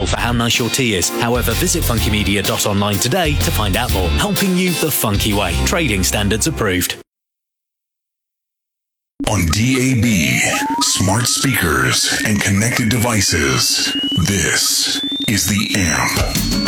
for how nice your tea is. However, visit funkymedia.online today to find out more. Helping you the funky way. Trading standards approved. On DAB, smart speakers, and connected devices, this is The Amp.